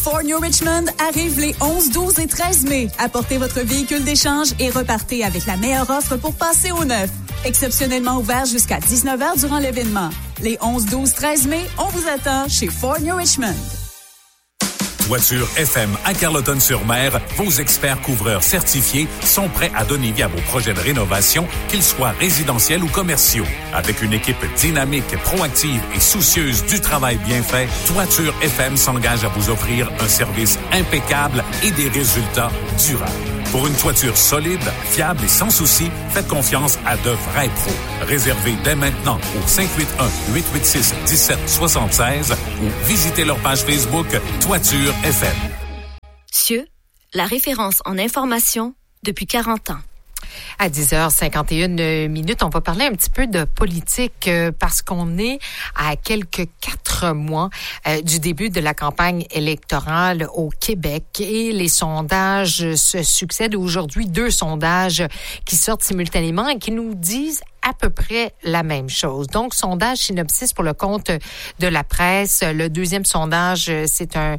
Ford New Richmond arrive les 11, 12 et 13 mai. Apportez votre véhicule d'échange et repartez avec la meilleure offre pour passer au neuf. Exceptionnellement ouvert jusqu'à 19h durant l'événement. Les 11, 12, 13 mai, on vous attend chez Ford New Richmond. Toiture FM à Carleton-sur-Mer, vos experts couvreurs certifiés sont prêts à donner vie à vos projets de rénovation, qu'ils soient résidentiels ou commerciaux. Avec une équipe dynamique, proactive et soucieuse du travail bien fait, Toiture FM s'engage à vous offrir un service impeccable et des résultats durables. Pour une toiture solide, fiable et sans souci, faites confiance à de vrais pros. Réservez dès maintenant au 581-886-1776 ou visitez leur page Facebook Toiture FM. CIeux, la référence en information depuis 40 ans. À 10h51, on va parler un petit peu de politique parce qu'on est à quelques 4 mois du début de la campagne électorale au Québec et les sondages se succèdent. Aujourd'hui, 2 sondages qui sortent simultanément et qui nous disent à peu près la même chose. Donc, sondage Synopsis pour le compte de la presse. Le deuxième sondage, c'est un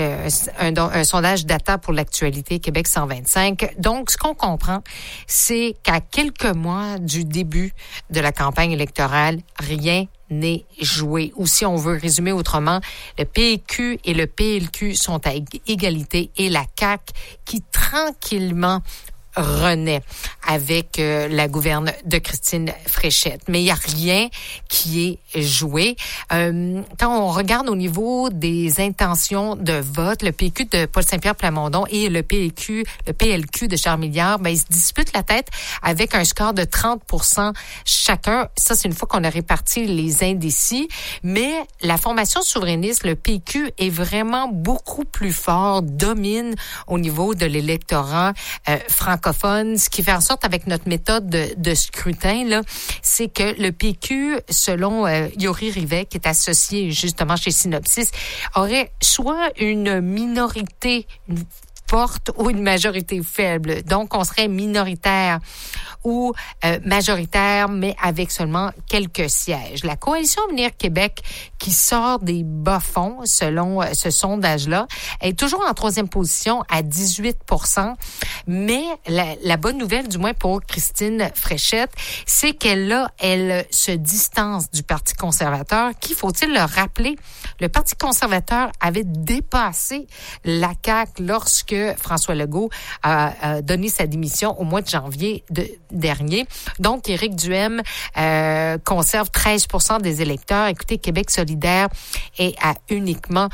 sondage data pour l'actualité Québec 125. Donc, ce qu'on comprend, c'est qu'à quelques mois du début de la campagne électorale, rien n'est joué. Ou si on veut résumer autrement, le PQ et le PLQ sont à égalité et la CAQ qui tranquillement renaît avec la gouverne de Christine Fréchette. Mais il n'y a rien qui est joué. Quand on regarde au niveau des intentions de vote, le PQ de Paul Saint-Pierre Plamondon et le PLQ de Charles Milliard, ils se disputent la tête avec un score de 30% chacun. Ça, c'est une fois qu'on a réparti les indécis. Mais la formation souverainiste, le PQ, est vraiment beaucoup plus fort, domine au niveau de l'électorat francophone. Ce qui fait en sorte, avec notre méthode de scrutin, là, c'est que le PQ, selon Yori Rivet, qui est associé justement chez Synopsis, aurait soit une minorité forte ou une majorité faible. Donc, on serait minoritaire ou majoritaire, mais avec seulement quelques sièges. La Coalition Avenir Québec, qui sort des bas-fonds, selon ce sondage-là, est toujours en 3e position à 18%. Mais la bonne nouvelle, du moins pour Christine Fréchette, c'est qu'elle se distance du Parti conservateur, qui, faut-il le rappeler, le Parti conservateur avait dépassé la CAQ lorsque François Legault a donné sa démission au mois de janvier dernier. Donc, Éric Duhaime conserve 13% des électeurs. Écoutez, Québec solidaire est à uniquement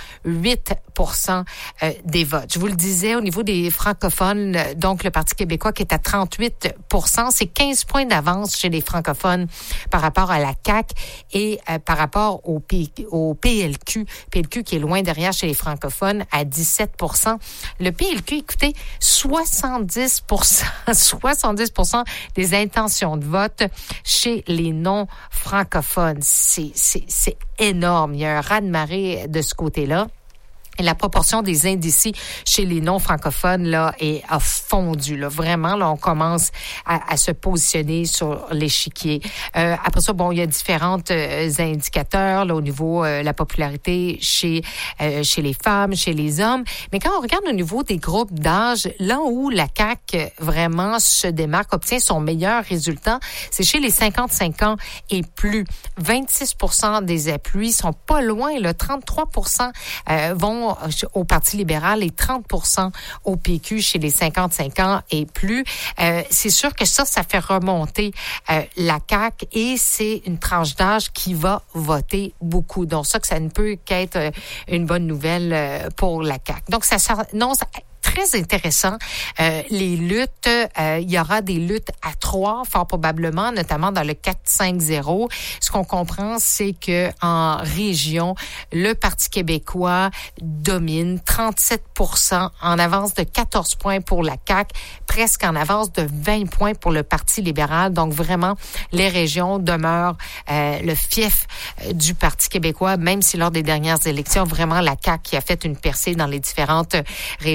8% des votes. Je vous le disais, au niveau des francophones, donc le Parti québécois qui est à 38%, c'est 15 points d'avance chez les francophones par rapport à la CAQ et par rapport au PLQ. PLQ qui est loin derrière chez les francophones à 17%. Le PLQ, écoutez, 70% des intentions de vote chez les non-francophones. C'est énorme. Il y a un raz-de-marée de ce côté-là. Et la proportion des indécis chez les non-francophones là a fondu. Là. Vraiment, là, on commence à se positionner sur l'échiquier. Après ça, il y a différents indicateurs là, au niveau la popularité chez les femmes, chez les hommes. Mais quand on regarde au niveau des groupes d'âge, là où la CAQ vraiment se démarque, obtient son meilleur résultat, c'est chez les 55 ans et plus. 26% des appuis sont pas loin. Là, 33% vont au Parti libéral et 30% au PQ chez les 55 ans et plus. C'est sûr que ça fait remonter la CAQ et c'est une tranche d'âge qui va voter beaucoup. Donc ça ne peut qu'être une bonne nouvelle pour la CAQ. Donc ça s'annonce très intéressant. Les luttes, il y aura des luttes à 3, fort probablement, notamment dans le 4-5-0. Ce qu'on comprend, c'est que en région, le Parti québécois domine 37%, en avance de 14 points pour la CAQ, presque en avance de 20 points pour le Parti libéral. Donc vraiment, les régions demeurent le fief du Parti québécois, même si lors des dernières élections, vraiment la CAQ qui a fait une percée dans les différentes régions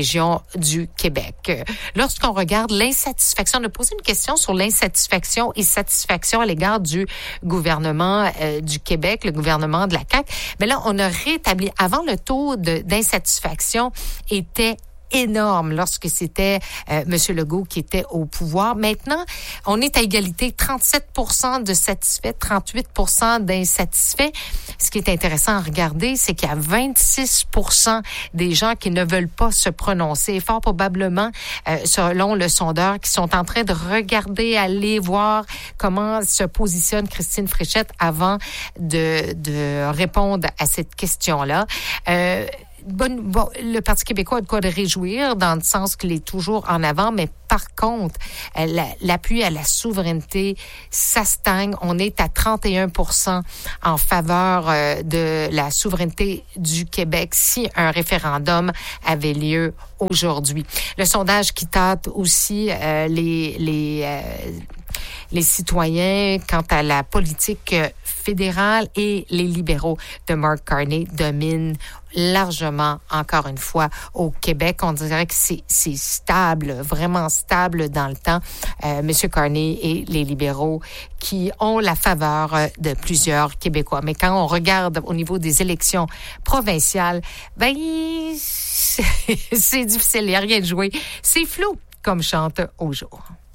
du Québec. Lorsqu'on regarde l'insatisfaction, on a posé une question sur l'insatisfaction et satisfaction à l'égard du gouvernement du Québec, le gouvernement de la CAQ. Mais là, on a rétabli. Avant, le taux d'insatisfaction était énorme lorsque c'était M. Legault qui était au pouvoir. Maintenant, on est à égalité, 37% de satisfaits, 38% d'insatisfaits. Ce qui est intéressant à regarder, c'est qu'il y a 26% des gens qui ne veulent pas se prononcer. Et fort probablement, selon le sondeur, qui sont en train de regarder, aller voir comment se positionne Christine Fréchette avant de répondre à cette question-là. Le Parti québécois a de quoi de réjouir dans le sens qu'il est toujours en avant, mais par contre, l'appui à la souveraineté, ça stagne. On est à 31% en faveur de la souveraineté du Québec si un référendum avait lieu aujourd'hui. Le sondage qui tâte aussi les citoyens quant à la politique fédérale et les libéraux de Mark Carney dominent largement, encore une fois, au Québec. On dirait que c'est stable, vraiment stable dans le temps. Monsieur Carney et les libéraux qui ont la faveur de plusieurs Québécois. Mais quand on regarde au niveau des élections provinciales, c'est difficile, il n'y a rien de joué. C'est flou, comme chante au jour.